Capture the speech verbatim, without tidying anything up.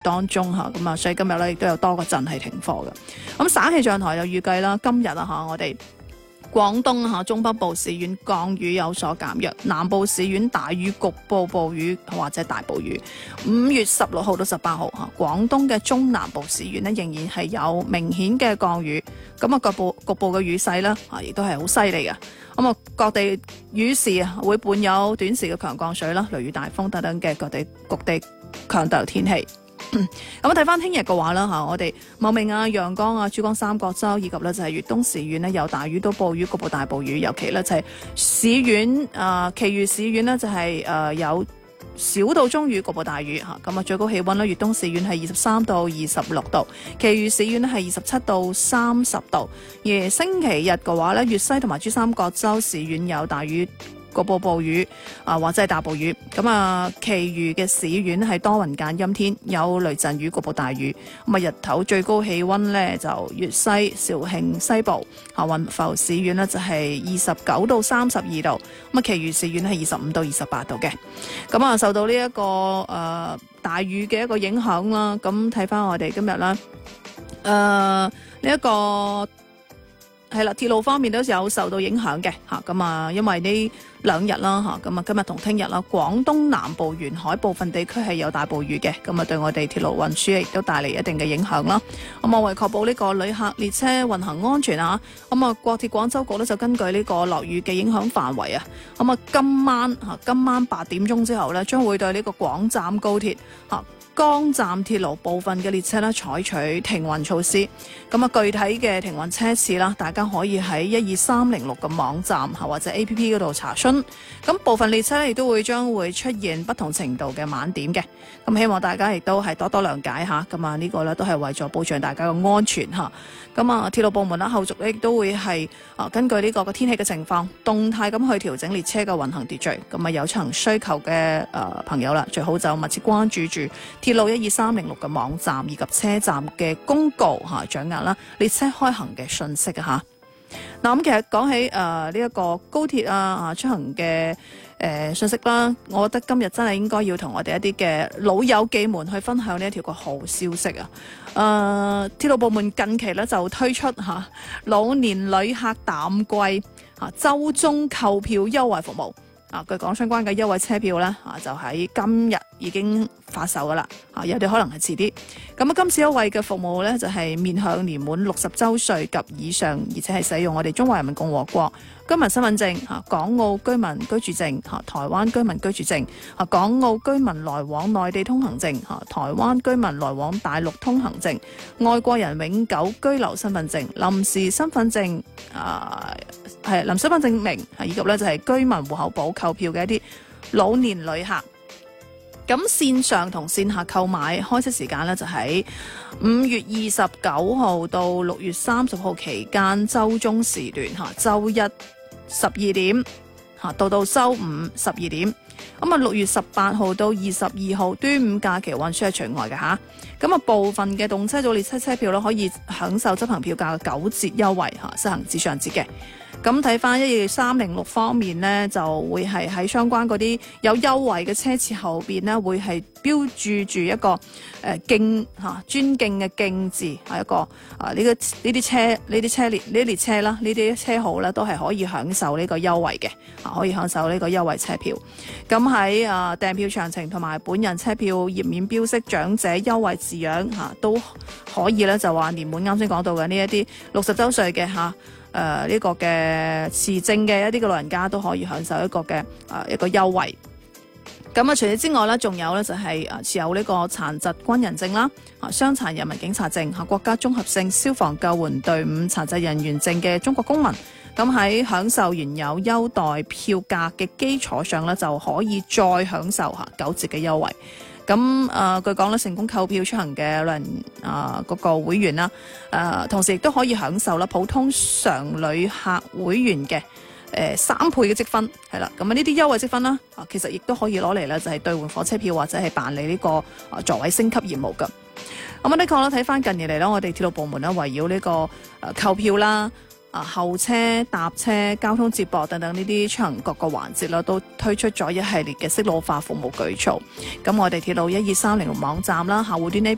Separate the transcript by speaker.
Speaker 1: 當中嚇，咁啊，所以今日咧亦都有多個鎮係停課嘅。咁省氣象台就預計啦，今日啊嚇，我哋廣東嚇中北部市縣降雨有所減弱，南部市縣大雨局部暴雨或者大暴雨。五月十六號到十八號嚇，廣東嘅中南部市縣呢仍然係有明顯嘅降雨，咁啊局部局部嘅雨勢呢啊亦都係好犀利嘅。咁啊各地雨時啊會伴有短時嘅強降水啦、雷雨大風等等嘅各地局地強特天氣。咁睇翻聽日嘅話啦嚇，我哋茂名啊、陽江啊、珠江三角洲以及咧就係粵東市縣呢有大雨到暴雨，局部大暴雨，尤其咧就係市縣啊，其餘市縣呢就係誒有小到中雨，局部大雨嚇。咁啊最高氣溫咧，粵東市縣係二十三到二十六度，其餘市縣呢係二十七到三十度。而星期日嘅話咧，粵西同埋珠三角洲市縣有大雨、局部暴雨啊，或者係大暴雨。咁啊，其餘嘅市縣係多雲間陰天，有雷陣雨，局部大雨。咁啊，日頭最高氣溫呢，就粵西、肇慶西部啊，雲浮市縣呢就係二十九到三十二度。咁啊，其餘市縣係二十五到二十八度嘅。咁啊，受到呢、這、一個誒、呃、大雨嘅一個影響啦。咁睇翻我哋今日啦，誒呢一個。係啦，鐵路方面都有受到影響嘅嚇，咁啊，因為呢兩日啦嚇，咁啊今日同聽日啦，廣東南部沿海部分地區係有大暴雨嘅，咁啊對我哋鐵路運輸亦都帶嚟一定嘅影響啦。咁啊為確保呢個旅客列車運行安全啊，咁啊國鐵廣州局咧就根據呢個落雨嘅影響範圍啊，咁啊今晚嚇今晚八點鐘之後咧，將會對呢個廣湛高鐵嚇江站鐵路部分嘅列車咧採取停運措施，咁啊具體嘅停運車次啦，大家可以喺一二三零六嘅網站或者 A P P 嗰度查詢。咁部分列車亦都會將會出現不同程度嘅晚點嘅，咁希望大家亦都係多多諒解下。咁啊呢個咧都係為咗保障大家嘅安全嚇。咁啊鐵路部門啦後續咧亦都會係啊根據呢個嘅天氣嘅情況，動態咁去調整列車嘅運行秩序。咁啊有出行需求嘅誒朋友啦，最好就密切關注住鐵路一二三零六嘅網站以及車站嘅公告嚇，掌握啦列車開行嘅訊息啊嚇。嗱咁其實講起誒呢一個高鐵啊啊出行嘅誒訊息啦，我覺得今日真係應該要同我哋一啲嘅老友記們去分享呢一條個好消息啊！誒、呃、鐵路部門近期咧就推出嚇、啊、老年旅客淡季嚇週中購票優惠服務。啊，據講相關嘅優惠車票咧，啊就喺今日已經發售噶啦，啊有啲可能係遲啲。咁啊，今次優惠嘅服務咧就係、是、面向年滿六十週歲及以上，而且係使用我哋中華人民共和國居民身份證、嚇港澳居民居住證、嚇台灣居民居住證、嚇港澳居民來往內地通行證、嚇台灣居民來往大陸通行證、外國人永久居留身份證、臨時身份證啊係臨時身份證明，以及咧就係居民戶口簿購票嘅一啲老年旅客。咁線上同線下購買開始時間咧就喺五月二十九號到六月三十號期間週中時段嚇，週一十二點嚇到到週五十二點。咁啊六月十八號到二十二號端午假期運輸係除外嘅嚇。咁啊部分嘅動車組列車車票咧可以享受執行票價嘅九折優惠嚇，實行至上節嘅。咁睇翻一二三零六方面呢，就會係喺相關嗰啲有優惠嘅車次後邊呢，會係標註住一個誒敬嚇尊敬嘅敬字，係一個啊呢、呢個呢啲車呢啲車列呢啲列車啦，呢啲車號咧都係可以享受呢個優惠嘅，啊可以享受呢個優惠車票。咁喺啊訂票詳情同埋本人車票頁面標識長者優惠字樣嚇、啊，都可以咧就話年滿啱先講到嘅呢一啲六十週歲嘅嚇。誒、呃、呢、這個嘅持證嘅一啲嘅老人家都可以享受一個嘅誒、呃、一個優惠。咁啊，除此之外咧，仲有咧就係誒持有呢個殘疾軍人證啦、啊傷殘人民警察證、嚇國家綜合性消防救援隊伍殘疾人員證嘅中國公民，咁喺享受原有優待票價嘅基礎上咧，就可以再享受嚇九折嘅優惠。咁誒、呃、據講咧，成功購票出行嘅老人啊嗰個會員啦，誒、呃、同時亦都可以享受啦普通常旅客會員嘅誒、呃、三倍嘅積分，係啦。咁啊呢啲優惠積分啦，啊其實亦都可以攞嚟咧，就係兌換火車票或者係辦理呢個啊座位升級業務㗎。咁啊的確啦，睇翻近年嚟啦，我哋鐵路部門咧圍繞呢個誒購票啦。啊，候車、搭車、交通接駁等等呢啲出行各個環節啦，都推出咗一系列嘅適路化服務舉措。咁我哋鐵路一二三零網站啦，客戶端呢